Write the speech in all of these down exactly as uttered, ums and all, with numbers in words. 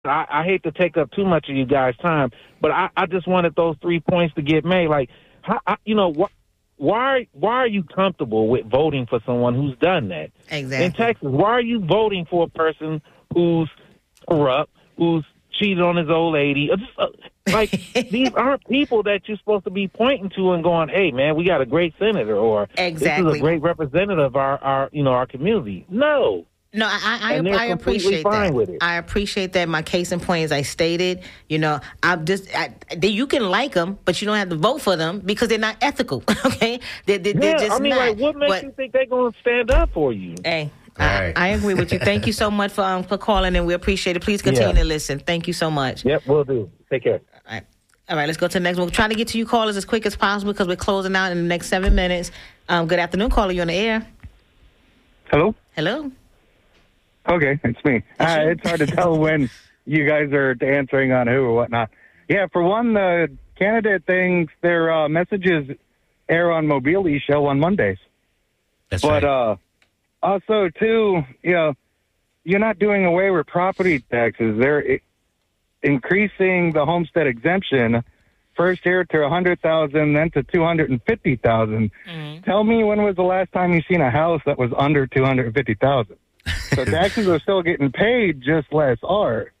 I, I hate to take up too much of you guys' time, but I, I just wanted those three points to get made. Like, how, I, you know, wh- why why are you comfortable with voting for someone who's done that? Exactly. In Texas, why are you voting for a person who's corrupt, who's cheated on his old lady? Just, uh, like, these aren't people that you're supposed to be pointing to and going, hey, man, we got a great senator, or exactly. this is a great representative of our, our, you know, our community. No. No, I I, and I appreciate fine that. With it. I appreciate that. My case in point, as I stated, you know, I'm just I, they, you can like them, but you don't have to vote for them because they're not ethical. Okay, they're, they're, yeah, they're just I mean, not. like, what makes but, you think they're going to stand up for you? Hey, I, right. I agree with you. Thank you so much for um, for calling, and we appreciate it. Please continue yeah. to listen. Thank you so much. Yep, we'll do. Take care. All right. All right, let's go to the next one. We're trying to get to you callers as quick as possible because we're closing out in the next seven minutes. Um, good afternoon, caller. You on the air? Hello? Hello? Okay, it's me. Uh, it's hard to tell when you guys are answering on who or whatnot. Yeah, for one, the candidate things, their uh, messages air on Mobile show on Mondays. That's but right. uh, also, too, you know, you're not doing away with property taxes. They're I- increasing the homestead exemption first year to one hundred thousand dollars, then to two hundred fifty thousand dollars. Mm-hmm. Tell me, when was the last time you seen a house that was under two hundred fifty thousand dollars? So taxes are still getting paid, just less are.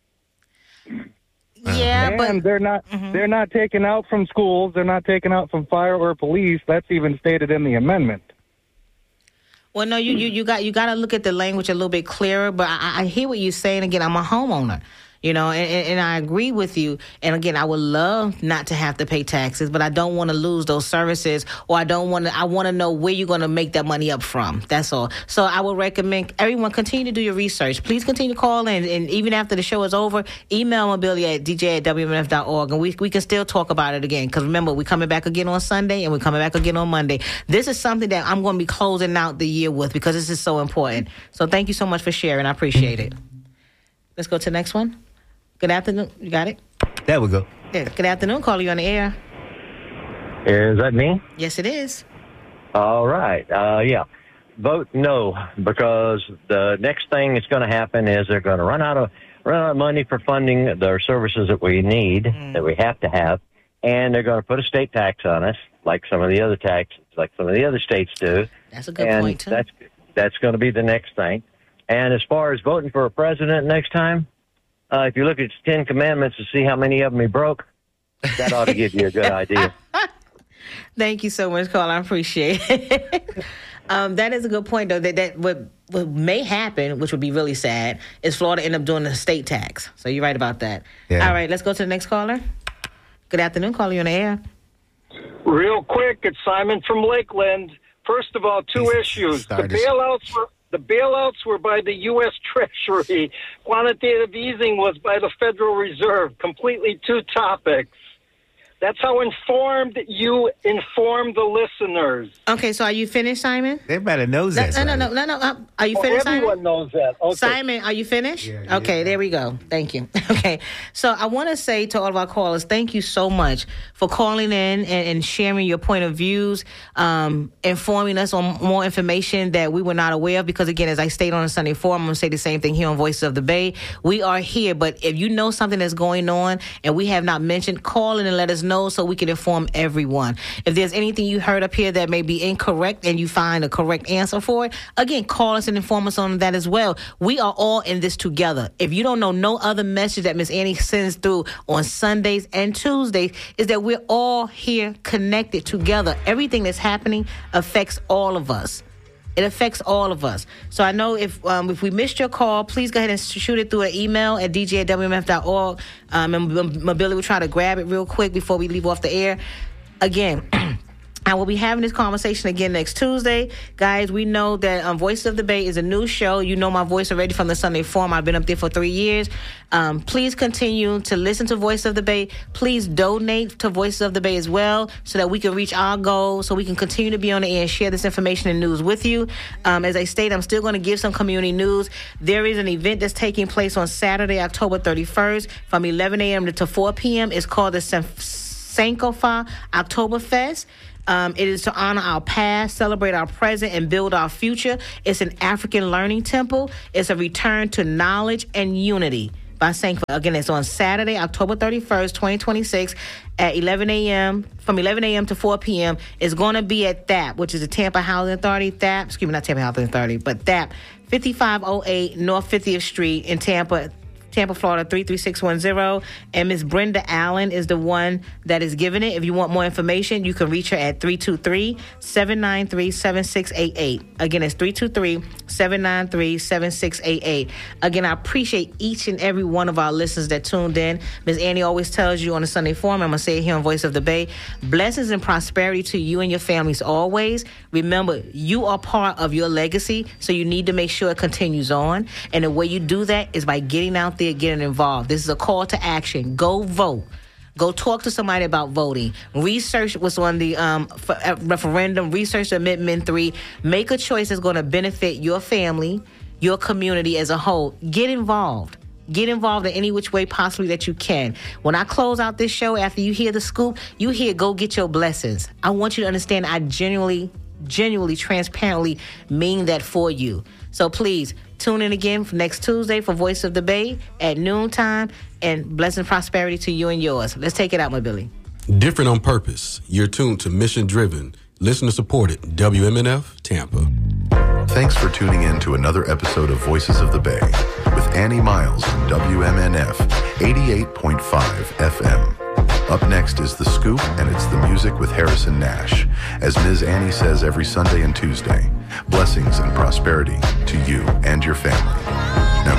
Yeah, and but they're not mm-hmm. they're not taken out from schools. They're not taken out from fire or police. That's even stated in the amendment. Well, no, you, you, you got you got to look at the language a little bit clearer. But I, I hear what you're saying. Again, I'm a homeowner. You know, and, and, and I agree with you. And again, I would love not to have to pay taxes, but I don't want to lose those services, or I don't want to. I want to know where you're going to make that money up from. That's all. So I would recommend everyone continue to do your research. Please continue to call in, and even after the show is over, email Mobility at d j at w m n f dot org, and we we can still talk about it again. Because remember, we're coming back again on Sunday, and we're coming back again on Monday. This is something that I'm going to be closing out the year with because this is so important. So thank you so much for sharing. I appreciate it. Let's go to the next one. Good afternoon. You got it? There we go. Yeah. Good afternoon. Caller, you on the air? Is that me? Yes, it is. All right. Uh, yeah. Vote no, because the next thing that's going to happen is they're going to run out of run out of money for funding the services that we need, mm. that we have to have, and they're going to put a state tax on us, like some of the other taxes, like some of the other states do. That's a good and point, too. That's that's going to be the next thing. And as far as voting for a president next time, Uh, if you look at the Ten Commandments to see how many of them he broke, that ought to give you a good idea. Thank you so much, Carl. I appreciate it. um, that is a good point, though. That, that what, what may happen, which would be really sad, is Florida end up doing the state tax. So you're right about that. Yeah. All right, let's go to the next caller. Good afternoon, caller. You on the air? Real quick, it's Simon from Lakeland. First of all, two He's issues. started. The bailouts were... The bailouts were by the U S Treasury. Quantitative easing was by the Federal Reserve. Completely two topics. That's how informed you inform the listeners. Okay, so are you finished, Simon? Everybody knows no, that. No, no, no, no, no, no. Are you finished, oh, everyone Simon? knows that. Okay. Simon, are you finished? Yeah, okay, yeah. there we go. Thank you. Okay, so I want to say to all of our callers, thank you so much for calling in and, and sharing your point of views, um, informing us on more information that we were not aware of. Because, again, as I stated on the Sunday Forum, I'm going to say the same thing here on Voices of the Bay. We are here, but if you know something that's going on and we have not mentioned, call in and let us know so we can inform everyone. If there's anything you heard up here that may be incorrect and you find a correct answer for it, again, call us and inform us on that as well. We are all in this together. If you don't know, no other message that Miss Annie sends through on Sundays and Tuesdays is that we're all here connected together. Everything that's happening affects all of us. It affects all of us. So I know if um, if we missed your call, please go ahead and shoot it through an email at d j at w m f dot org. Um, and Mobility will try to grab it real quick before we leave off the air. Again, I will be having this conversation again next Tuesday. Guys, we know that um, Voices of the Bay is a new show. You know my voice already from the Sunday Forum. I've been up there for three years. Um, please continue to listen to Voices of the Bay. Please donate to Voices of the Bay as well so that we can reach our goals, so we can continue to be on the air and share this information and news with you. Um, as I stated, I'm still going to give some community news. There is an event that's taking place on Saturday, October thirty-first from eleven a.m. to four p.m. It's called the Sankofa Oktoberfest. Um, it is to honor our past, celebrate our present, and build our future. It's an African learning temple. It's a return to knowledge and unity. by Sanctford. Again, it's on Saturday, October thirty-first, twenty twenty-six at eleven a.m. From eleven a.m. to four p.m. It's going to be at T A P, which is the Tampa Housing Authority. T A P, excuse me, not Tampa Housing Authority, but T A P, fifty-five oh eight North fiftieth Street in Tampa, Tampa, Florida, three three six one zero. And Miss Brenda Allen is the one that is giving it. If you want more information, you can reach her at three two three, seven nine three, seven six eight eight. Again, it's three two three, seven nine three, seven six eight eight. Again, I appreciate each and every one of our listeners that tuned in. Miss Annie always tells you on the Sunday Forum, I'm going to say it here on Voice of the Bay, blessings and prosperity to you and your families always. Remember, you are part of your legacy, so you need to make sure it continues on. And the way you do that is by getting out there, getting involved. This is a call to action. Go vote. Go talk to somebody about voting. Research what's on the um, f- referendum. Research Amendment three. Make a choice that's going to benefit your family, your community as a whole. Get involved. Get involved in any which way possibly that you can. When I close out this show, after you hear the scoop, you hear go get your blessings. I want you to understand I genuinely, genuinely, transparently mean that for you. So please, tune in again for next Tuesday for Voice of the Bay at noontime, and blessing and prosperity to you and yours. Let's take it out, my Billy. Different on purpose. You're tuned to Mission Driven, listener supported W M N F Tampa. Thanks for tuning in to another episode of Voices of the Bay with Annie Miles on W M N F eighty-eight point five F M. Up next is The Scoop, and it's the music with Harrison Nash. As Miz Annie says every Sunday and Tuesday, blessings and prosperity to you and your family.